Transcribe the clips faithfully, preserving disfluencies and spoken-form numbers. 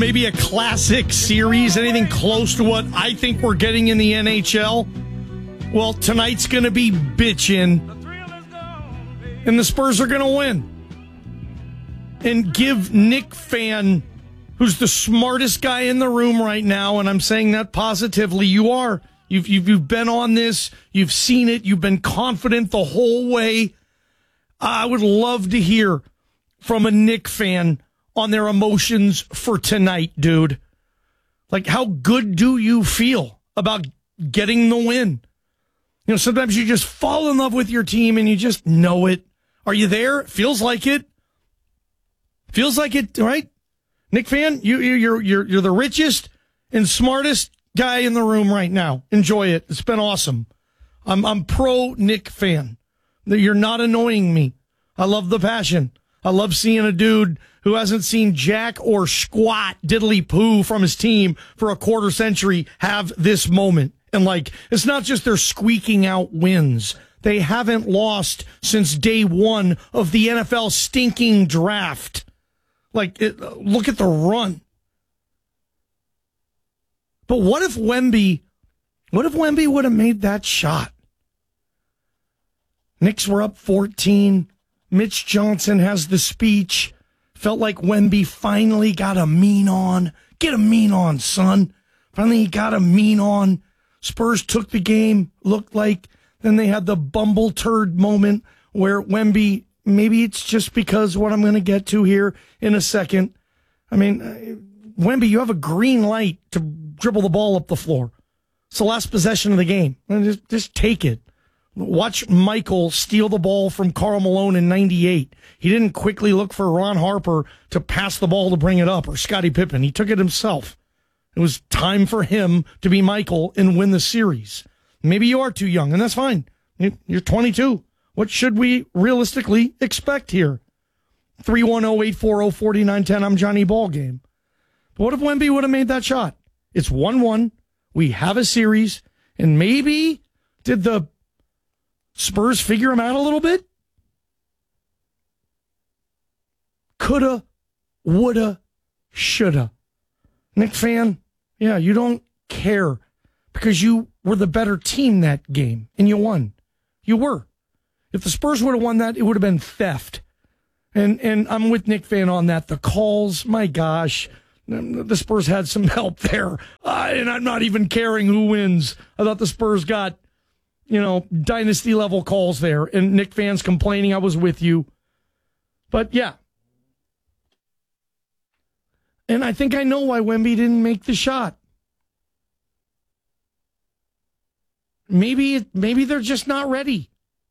Maybe a classic series, anything close to what I think we're getting in the N H L? Well, tonight's going to be bitchin', and the Spurs are going to win. And give Nick Fan, who's the smartest guy in the room right now, and I'm saying that positively, you are. You've, you've, you've been on this, you've seen it, you've been confident the whole way. I would love to hear from a Nick Fan on their emotions for tonight, dude. Like, how good do you feel about getting the win? You know, sometimes you just fall in love with your team and you just know it. Are you there? Feels like it. Feels like it, right? Nick Fan, you, you're, you're, you're the richest and smartest guy in the room right now. Enjoy it. It's been awesome. I'm, I'm pro Nick Fan. You're not annoying me. I love the passion. I love seeing a dude who hasn't seen jack or squat diddly poo from his team for a quarter century have this moment. And, like, it's not just they're squeaking out wins. They haven't lost since day one of the N F L stinking draft. Like, it, look at the run. But what if Wemby, what if Wemby would have made that shot? Knicks were up fourteen. Mitch Johnson has the speech. Felt like Wemby finally got a mean on. Get a mean on, son. Finally he got a mean on. Spurs took the game, looked like. Then they had the bumble turd moment where Wemby, maybe it's just because what I'm going to get to here in a second. I mean, Wemby, you have a green light to dribble the ball up the floor. It's the last possession of the game. Just, just take it. Watch Michael steal the ball from Karl Malone in ninety-eight. He didn't quickly look for Ron Harper to pass the ball to bring it up, or Scottie Pippen. He took it himself. It was time for him to be Michael and win the series. Maybe you are too young, and that's fine. You're twenty-two. What should we realistically expect here? three one zero, eight four zero, four nine one zero. I'm Johnny Ballgame. But what if Wemby would have made that shot? It's one one. We have a series, and maybe did the Spurs figure him out a little bit? Coulda, woulda, shoulda. Nick Fan, yeah, you don't care because you were the better team that game and you won. You were. If the Spurs would have won that, it would have been theft. And and I'm with Nick Fan on that. The calls, my gosh, the Spurs had some help there. Uh, and I'm not even caring who wins. I thought the Spurs got, you know, dynasty level calls there. And Nick Fan's complaining I was with you. But yeah. And I think I know why Wemby didn't make the shot. Maybe, maybe they're just not ready.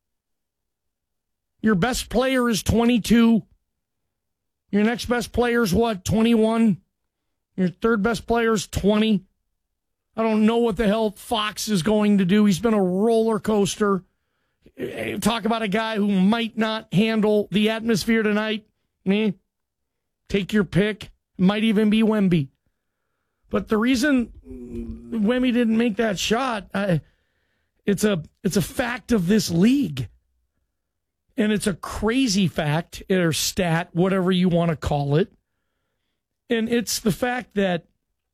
Your best player is twenty-two. Your next best player is what, twenty-one? Your third best player is twenty. I don't know what the hell Fox is going to do. He's been a roller coaster. Talk about a guy who might not handle the atmosphere tonight. Eh, take your pick. Might even be Wemby. But the reason Wemby didn't make that shot, I, it's a it's a fact of this league. And it's a crazy fact, or stat, whatever you want to call it. And it's the fact that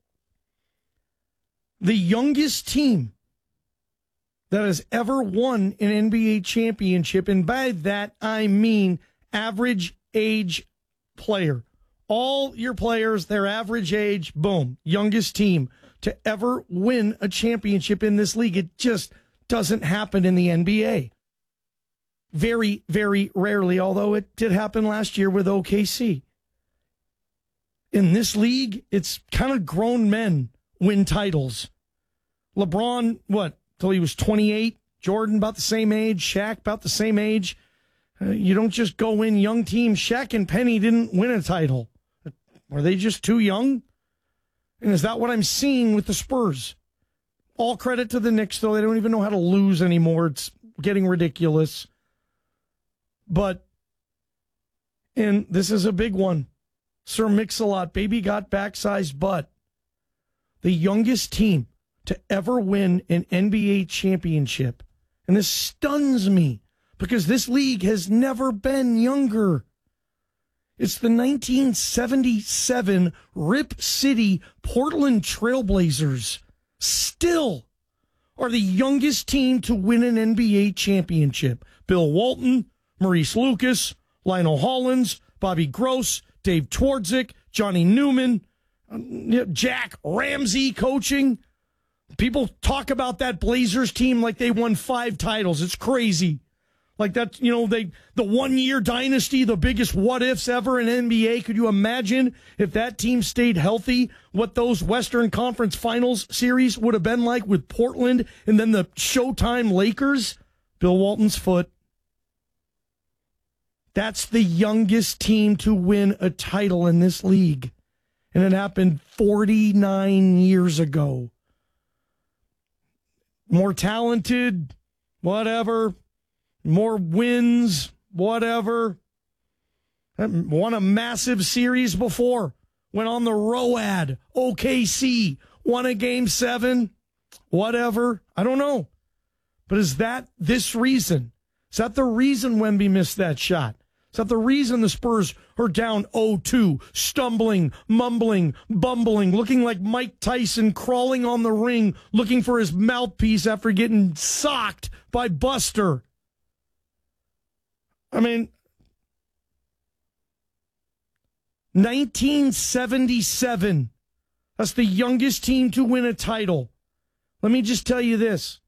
the youngest team that has ever won an N B A championship, and by that I mean average age player. All your players, their average age, boom, youngest team to ever win a championship in this league. It just doesn't happen in the N B A. Very, very rarely, although it did happen last year with O K C. In this league, it's kind of grown men win titles. LeBron, what, till he was twenty-eight? Jordan, about the same age. Shaq, about the same age. Uh, you don't just go win young teams. Shaq and Penny didn't win a title. Were they just too young? And is that what I'm seeing with the Spurs? All credit to the Knicks, though. They don't even know how to lose anymore. It's getting ridiculous. But, and this is a big one. Sir Mix-a-Lot, baby got back-sized butt. The youngest team to ever win an N B A championship. And this stuns me because this league has never been younger. It's the nineteen seventy-seven Rip City Portland Trailblazers. Still are the youngest team to win an N B A championship. Bill Walton, Maurice Lucas, Lionel Hollins, Bobby Gross, Dave Twardzik, Johnny Newman, Jack Ramsey coaching. People talk about that Blazers team like they won five titles. It's crazy. Like that, you know, they the one-year dynasty, the biggest what-ifs ever in N B A. Could you imagine if that team stayed healthy, what those Western Conference Finals series would have been like with Portland and then the Showtime Lakers? Bill Walton's foot. That's the youngest team to win a title in this league. And it happened forty-nine years ago. More talented, whatever. More wins, whatever. Won a massive series before. Went on the Road. O K C. Won a game seven. Whatever. I don't know. But is that this reason? Is that the reason Wemby missed that shot? Is that the reason the Spurs are down oh two, stumbling, mumbling, bumbling, looking like Mike Tyson crawling on the ring, looking for his mouthpiece after getting socked by Buster? I mean, nineteen seventy-seven, that's the youngest team to win a title. Let me just tell you this.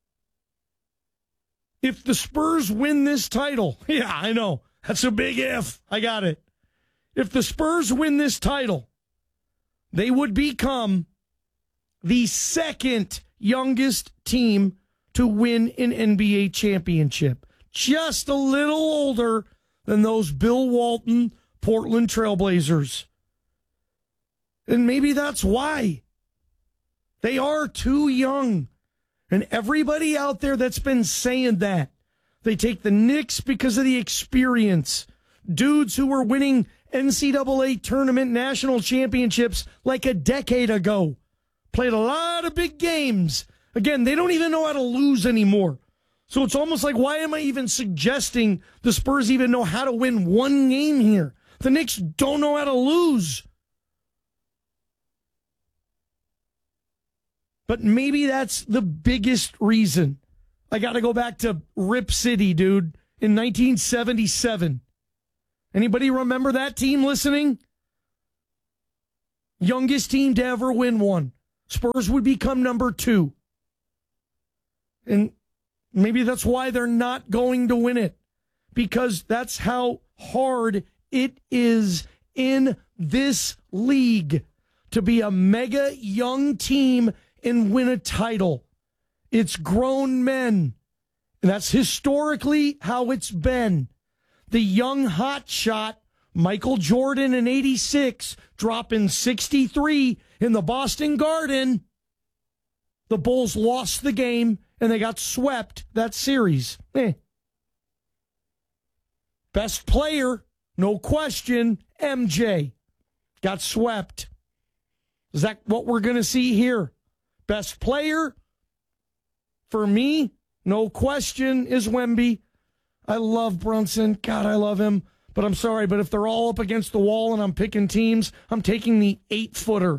If the Spurs win this title, yeah, I know, that's a big if. I got it. If the Spurs win this title, they would become the second youngest team to win an N B A championship. Just a little older than those Bill Walton Portland Trailblazers. And maybe that's why. They are too young. And everybody out there that's been saying that, they take the Knicks because of the experience. Dudes who were winning N C double A tournament national championships like a decade ago. Played a lot of big games. Again, they don't even know how to lose anymore. So it's almost like, why am I even suggesting the Spurs even know how to win one game here? The Knicks don't know how to lose. But maybe that's the biggest reason. I got to go back to Rip City, dude, in nineteen seventy-seven. Anybody remember that team listening? Youngest team to ever win one. Spurs would become number two. And maybe that's why they're not going to win it, because that's how hard it is in this league to be a mega young team and win a title. It's grown men. And that's historically how it's been. The young hot shot, Michael Jordan in eighty-six, dropping sixty-three in the Boston Garden. The Bulls lost the game, and they got swept that series. Eh. Best player, no question, M J. Got swept. Is that what we're going to see here? Best player, for me, no question, is Wemby. I love Brunson. God, I love him. But I'm sorry, but if they're all up against the wall and I'm picking teams, I'm taking the eight-footer.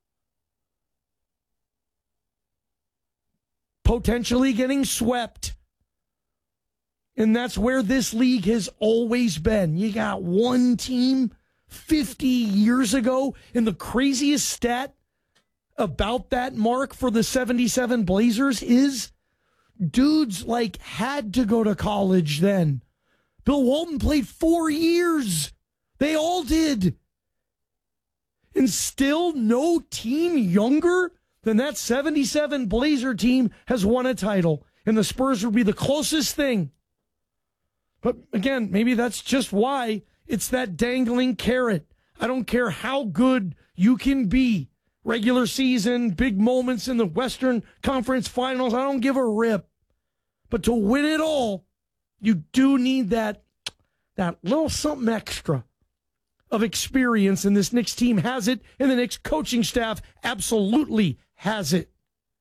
Potentially getting swept. And that's where this league has always been. You got one team fifty years ago, and the craziest stat about that mark for the seventy-seven Blazers is dudes like had to go to college then. Bill Walton played four years. They all did. And still no team younger than that seventy-seven Blazer team has won a title. And the Spurs would be the closest thing. But again, maybe that's just why it's that dangling carrot. I don't care how good you can be. Regular season, big moments in the Western Conference Finals, I don't give a rip. But to win it all, you do need that, that little something extra of experience, and this Knicks team has it, and the Knicks coaching staff absolutely has it.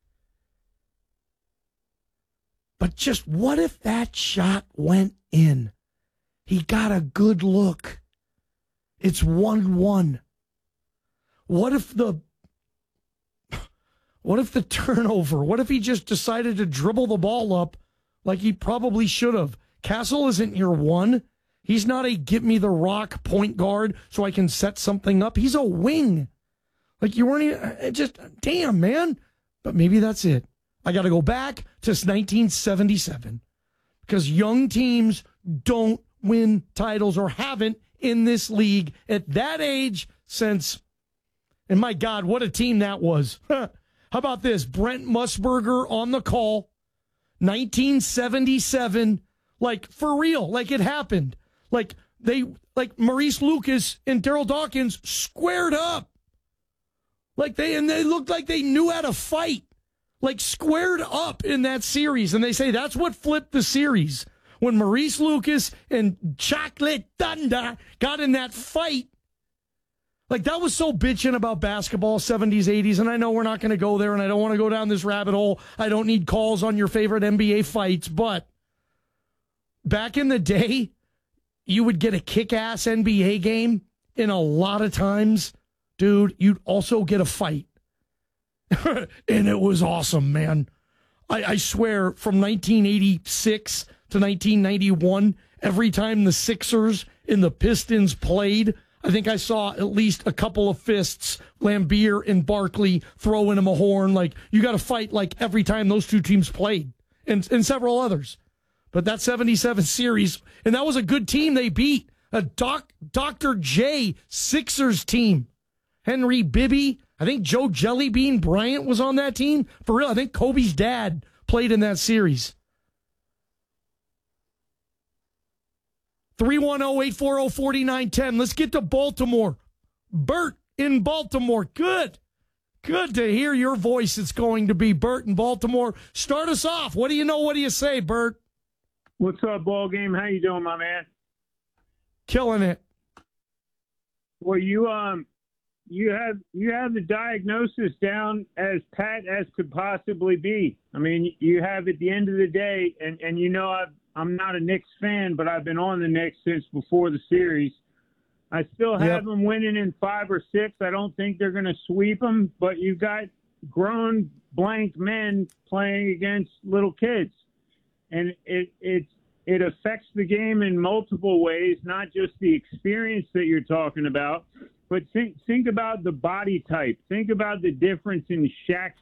But just what if that shot went in? He got a good look. It's one one. What if the what if the turnover? What if he just decided to dribble the ball up like he probably should have? Castle isn't your one. He's not a give me the rock point guard so I can set something up. He's a wing. Like you weren't even, just, damn, man. But maybe that's it. I got to go back to nineteen seventy-seven because young teams don't win titles or haven't in this league at that age since, and my God, what a team that was. How about this? Brent Musburger on the call, nineteen seventy-seven, like for real, like it happened. Like they, like Maurice Lucas and Daryl Dawkins squared up. Like they, and they looked like they knew how to fight. Like squared up in that series. And they say that's what flipped the series. When Maurice Lucas and Chocolate Thunder got in that fight. Like that was so bitching about basketball, seventies, eighties. And I know we're not going to go there and I don't want to go down this rabbit hole. I don't need calls on your favorite N B A fights. But back in the day, you would get a kick-ass N B A game. And a lot of times, dude, you'd also get a fight. And it was awesome, man. I, I swear, from nineteen eighty-six to nineteen ninety-one, every time the Sixers and the Pistons played, I think I saw at least a couple of fists, Lambeer and Barkley throwing him a horn. Like, you got to fight like every time those two teams played, and, and several others. But that seventy-seven series, and that was a good team they beat. A doc, Doctor J Sixers team. Henry Bibby. I think Joe Jellybean Bryant was on that team. For real, I think Kobe's dad played in that series. three one zero, eight four zero, four nine one zero. Let's get to Baltimore. Bert in Baltimore. Good. Good to hear your voice. It's going to be Bert in Baltimore. Start us off. What do you know? What do you say, Bert? What's up, ball game? How you doing, my man? Killing it. Well, you um, you have you have the diagnosis down as pat as could possibly be. I mean, you have at the end of the day, and and you know I've, I'm not a Knicks fan, but I've been on the Knicks since before the series. I still have yep. them winning in five or six. I don't think they're going to sweep them, but you've got grown blank men playing against little kids. And it it it affects the game in multiple ways, not just the experience that you're talking about, but think think about the body type. Think about the difference in Shaq's